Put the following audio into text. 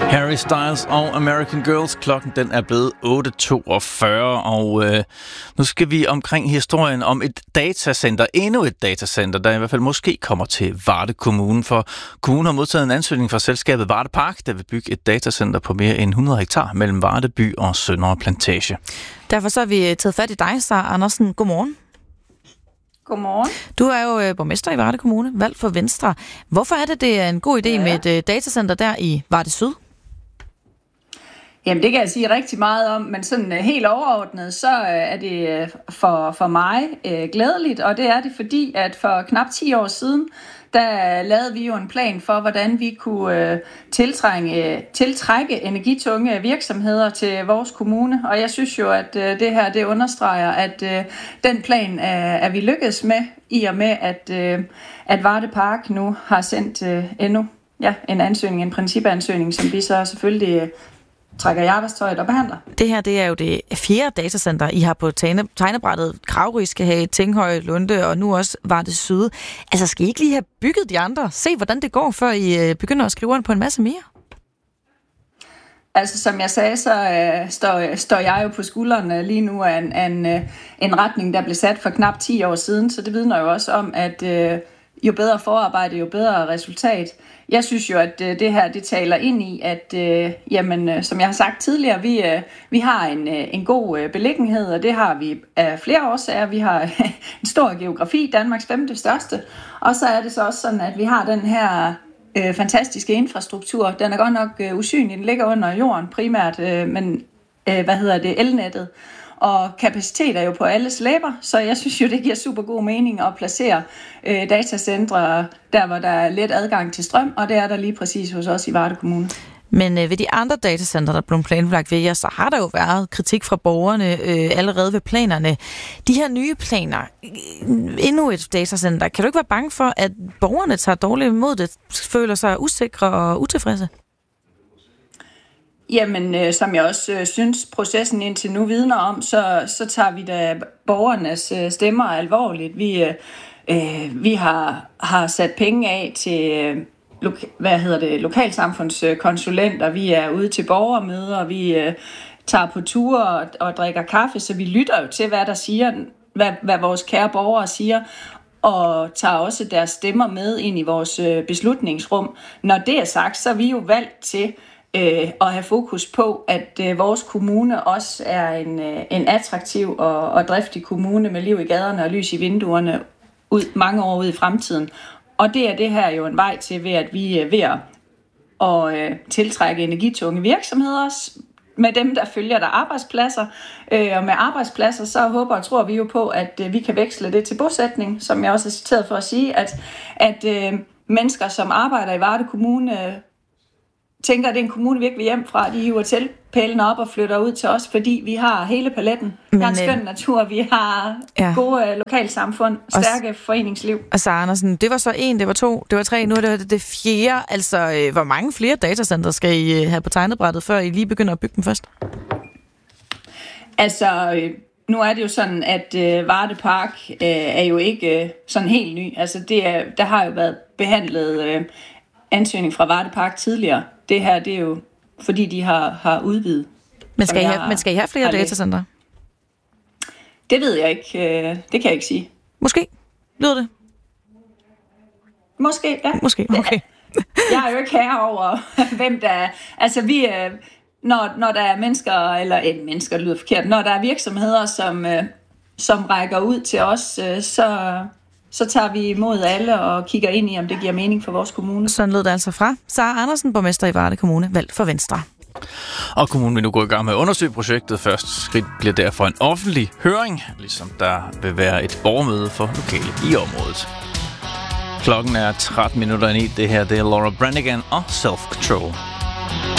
Harry Styles og American Girls. Klokken den er blevet 8.42, og nu skal vi omkring historien om et datacenter. Endnu et datacenter, der i hvert fald måske kommer til Varde Kommune. For kommunen har modtaget en ansøgning fra selskabet Varde Park, der vil bygge et datacenter på mere end 100 hektar mellem Varde by og Søndre Plantage. Derfor så har vi taget fat i dig, Sara Andersen. Godmorgen. Godmorgen. Du er jo borgmester i Varde Kommune, valgt for Venstre. Hvorfor er det er en god idé med et datacenter der i Varde Syd? Jamen det kan jeg sige rigtig meget om, men sådan helt overordnet, så er det for mig glædeligt, og det er det fordi, at for knap 10 år siden, der lavede vi jo en plan for, hvordan vi kunne tiltrække energitunge virksomheder til vores kommune, og jeg synes jo, at det her det understreger, at den plan er vi lykkedes med, i og med, at Varde Park nu har sendt endnu en ansøgning, en principansøgning, som vi så selvfølgelig trækker i arbejdstøjet og behandler. Det her, det er jo det 4. datacenter, I har på tegnebrættet. Kragerø skal have Tinghøj, Lunde og nu også Varde Syd. Altså, skal I ikke lige have bygget de andre? Se, hvordan det går, før I begynder at skrive på en masse mere? Altså, som jeg sagde, så står jeg jo på skuldrene lige nu af en retning, der blev sat for knap 10 år siden, så det vidner jo også om, at jo bedre forarbejde, jo bedre resultat. Jeg synes jo, at det her det taler ind i, at som jeg har sagt tidligere, vi har en god beliggenhed, og det har vi af flere årsager. Vi har en stor geografi, Danmarks 5. største, og så er det så også sådan, at vi har den her fantastiske infrastruktur. Den er godt nok usynlig, den ligger under jorden primært, men elnettet. Og kapacitet er jo på alles læber, så jeg synes jo, det giver super god mening at placere datacentre der, hvor der er let adgang til strøm, og det er der lige præcis hos os i Varde Kommune. Men ved de andre datacentre, der blev planlagt ved jer, så har der jo været kritik fra borgerne allerede ved planerne. De her nye planer, endnu et datacenter, kan du ikke være bange for, at borgerne tager dårligt imod det, føler sig usikre og utilfredse? Jamen, som jeg også synes, processen indtil nu vidner om, så tager vi da borgernes stemmer alvorligt. Vi har sat penge af til lokalsamfundskonsulenter, vi er ude til borgermøder, vi tager på ture og drikker kaffe, så vi lytter jo til, hvad der siger, hvad vores kære borgere siger, og tager også deres stemmer med ind i vores beslutningsrum. Når det er sagt, så er vi jo valgt til at have fokus på, at vores kommune også er en attraktiv og driftig kommune med liv i gaderne og lys i vinduerne mange år ud i fremtiden. Og det er det her jo en vej til, ved at vi er ved at tiltrække energitunge virksomheder. Med dem, der følger der arbejdspladser. Og med arbejdspladser, så håber og tror vi jo på, at vi kan veksle det til bosætning, som jeg også er citeret for at sige, at mennesker, som arbejder i Varde Kommune, tænker, at det er en kommune, vi ikke vil hjem fra. De hiver teltpælene op og flytter ud til os, fordi vi har hele paletten. Vi har en skøn natur, vi har gode lokalsamfund, stærke foreningsliv. Og Sara Andersen, det var så 1, det var 2, det var 3, nu er det 4. Altså, hvor mange flere datacenter skal I have på tegnebrættet, før I lige begynder at bygge dem først? Altså, nu er det jo sådan, at Varde Park er jo ikke sådan helt ny. Altså, der har jo været behandlet ansøgning fra Varde Park tidligere. Det her, det er jo, fordi de har udvidet. Men skal I have flere datacenter? Det ved jeg ikke. Det kan jeg ikke sige. Måske. Lyder det? Måske, ja. Måske, okay. Jeg er jo ikke herre over, hvem der er. Altså, når der er mennesker, det lyder forkert, når der er virksomheder, som rækker ud til os, så tager vi imod alle og kigger ind i, om det giver mening for vores kommune. Sådan lød det altså fra Sara Andersen, borgmester i Varde Kommune, valgt for Venstre. Og kommunen vil nu gå i gang med at undersøge projektet. Første skridt bliver derfor en offentlig høring, ligesom der vil være et borgermøde for lokale i området. Klokken er 13 minutter i 9. Det her det er Laura Branigan og Self Control.